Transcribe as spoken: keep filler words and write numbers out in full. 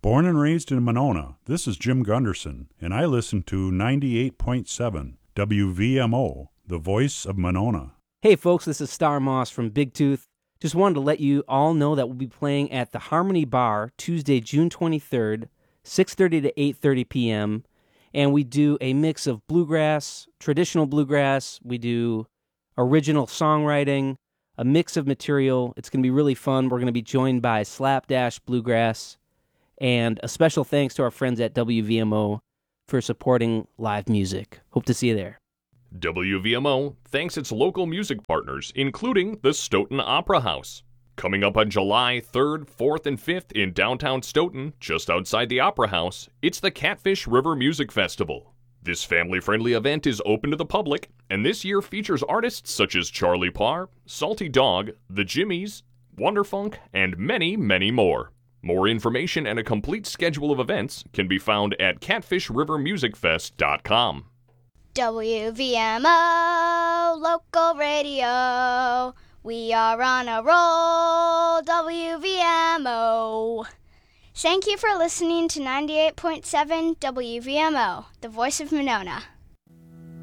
Born and raised in Monona, this is Jim Gunderson, and I listen to ninety-eight point seven W V M O, the voice of Monona. Hey folks, this is Star Moss from Big Tooth. Just wanted to let you all know that we'll be playing at the Harmony Bar Tuesday, June twenty-third, six thirty to eight thirty p.m., and we do a mix of bluegrass, traditional bluegrass, we do original songwriting, a mix of material. It's going to be really fun. We're going to be joined by Slapdash Bluegrass, and a special thanks to our friends at W V M O for supporting live music. Hope to see you there. W V M O thanks its local music partners, including the Stoughton Opera House. Coming up on July third, fourth, and fifth in downtown Stoughton, just outside the Opera House, it's the Catfish River Music Festival. This family-friendly event is open to the public, and this year features artists such as Charlie Parr, Salty Dog, The Jimmies, Wonderfunk, and many, many more. More information and a complete schedule of events can be found at catfish river music fest dot com. W V M O, local radio. We are on a roll, W V M O. Thank you for listening to ninety-eight point seven W V M O, the voice of Monona.